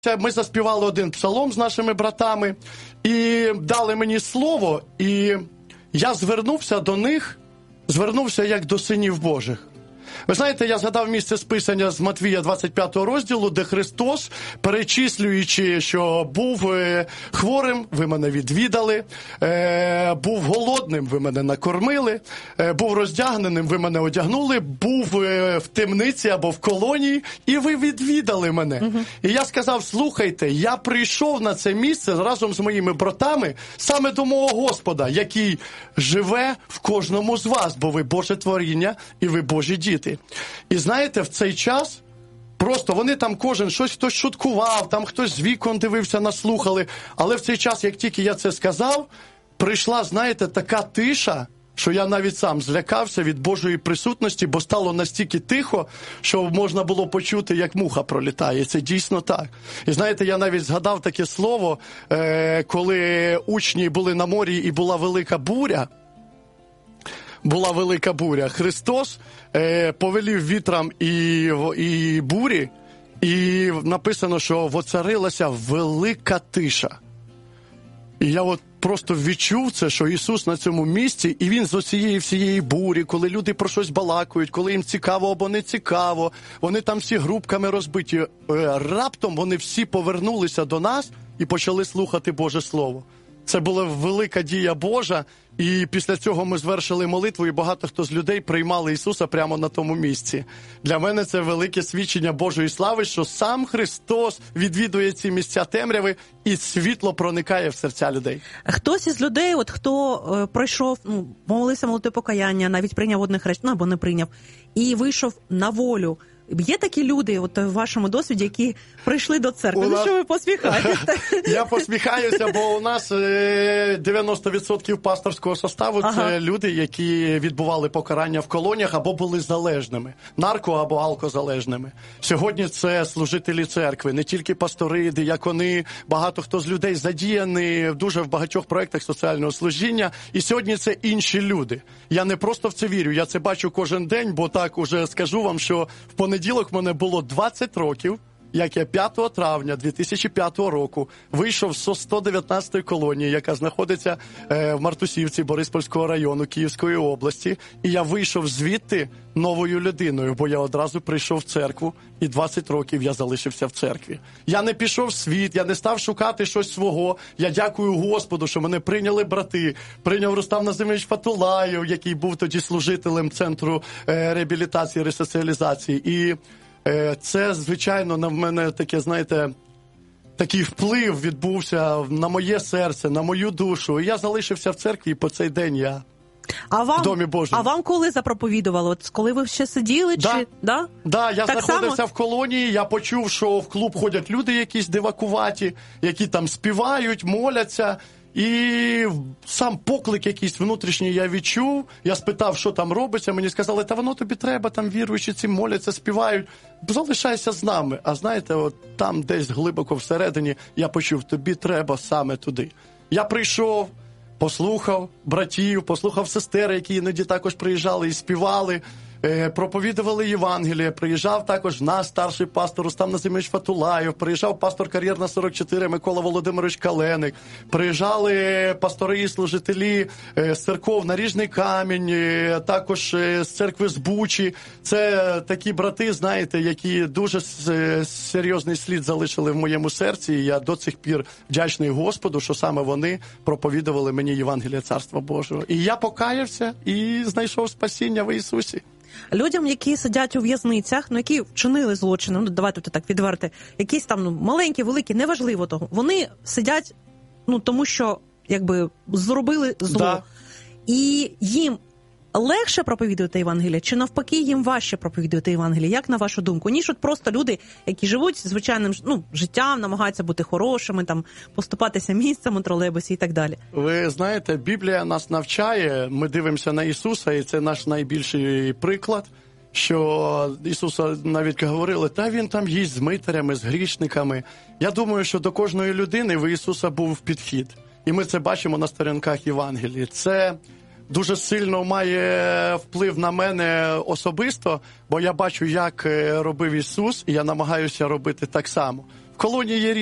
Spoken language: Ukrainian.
Ми заспівали один псалом з нашими братами і дали мені слово, і я звернувся до них, як до синів Божих. Ви знаєте, я згадав місце списання з Матвія 25 розділу, де Христос, перечислюючи, що був хворим, ви мене відвідали, був голодним, ви мене накормили, був роздягненим, ви мене одягнули, був в темниці або в колонії, і ви відвідали мене. І я сказав, слухайте, я прийшов на це місце разом з моїми братами саме до мого Господа, який живе в кожному з вас, бо ви Боже творіння і ви Божі діти. І знаєте, в цей час просто вони там кожен щось, хтось шуткував, там хтось з вікон дивився, наслухали. Але в цей час, як тільки я це сказав, прийшла, знаєте, така тиша, що я навіть сам злякався від Божої присутності, бо стало настільки тихо, що можна було почути, як муха пролітає. Це дійсно так. І знаєте, я навіть згадав таке слово, коли учні були на морі і була велика буря. Христос повелів вітрам і бурі, і написано, що воцарилася велика тиша. І я от просто відчув це, що Ісус на цьому місці, і Він з оцієї всієї бурі, коли люди про щось балакають, коли їм цікаво або не цікаво, вони там всі групками розбиті, раптом вони всі повернулися до нас і почали слухати Боже Слово. Це була велика дія Божа, і після цього ми звершили молитву, і багато хто з людей приймали Ісуса прямо на тому місці. Для мене це велике свідчення Божої слави, що сам Христос відвідує ці місця темряви, і світло проникає в серця людей. Хтось із людей, хто пройшов, молився молитвою покаяння, навіть прийняв одне хрещення, або не прийняв, і вийшов на волю. Є такі люди в вашому досвіді, які прийшли до церкви? Ну що ви посміхаєтесь? Я посміхаюся, бо у нас 90% пасторського составу – це люди, які відбували покарання в колоніях або були залежними, нарко- або алкозалежними. Сьогодні це служителі церкви, не тільки пастори, диякони, багато хто з людей задіяний дуже в багатьох проєктах соціального служіння. І сьогодні це інші люди. Я не просто в це вірю, я це бачу кожен день, бо так уже скажу вам, що в понеділок в мене було 20 років, як я 5 травня 2005 року вийшов з 119-ї колонії, яка знаходиться в Мартусівці Бориспільського району Київської області. І я вийшов звідти новою людиною, бо я одразу прийшов в церкву, і 20 років я залишився в церкві. Я не пішов в світ, я не став шукати щось свого. Я дякую Господу, що мене прийняли брати. Прийняв Рустам Назимович Фатулаєв, який був тоді служителем Центру реабілітації і ресоціалізації. І це, звичайно, на мене таке, знаєте, такий вплив відбувся на моє серце, на мою душу. І я залишився в церкві, і по цей день я в Домі Божому. А вам коли запроповідували? Коли ви ще сиділи? Да, я так знаходився в колонії, я почув, що в клуб ходять люди якісь дивакуваті, які там співають, моляться. І сам поклик якийсь внутрішній я відчув, я спитав, що там робиться, мені сказали, та воно тобі треба, там віруючі ці моляться, співають, залишайся з нами. А знаєте, от там десь глибоко всередині я почув, тобі треба саме туди. Я прийшов, послухав братів, послухав сестер, які іноді також приїжджали і співали, проповідували Євангеліє, приїжджав також наш старший пастор Рустам Назимович Фатулаєв, приїжджав пастор Кар'єрна 44 Микола Володимирович Каленик, приїжджали пастори і служителі з церков Наріжний Камінь, також з церкви з Бучі. Це такі брати, знаєте, які дуже серйозний слід залишили в моєму серці, і я до цих пір вдячний Господу, що саме вони проповідували мені Євангеліє Царства Божого. І я покаявся і знайшов спасіння в Ісусі. Людям, які сидять у в'язницях, які вчинили злочини, давайте так відверто, якісь там маленькі, великі, неважливо того, вони сидять, тому що, зробили зло. Да. І їм легше проповідувати Євангеліє, чи навпаки їм важче проповідувати Євангеліє? Як на вашу думку? Ніж просто люди, які живуть звичайним життям, намагаються бути хорошими, там поступатися місцем у тролейбусі і так далі. Ви знаєте, Біблія нас навчає, ми дивимося на Ісуса, і це наш найбільший приклад, що Ісуса навіть говорили, та Він там їсть з митарями, з грішниками. Я думаю, що до кожної людини в Ісуса був підхід. І ми це бачимо на сторінках Євангелії. Це дуже сильно має вплив на мене особисто, бо я бачу, як робив Ісус, і я намагаюся робити так само. В колонії є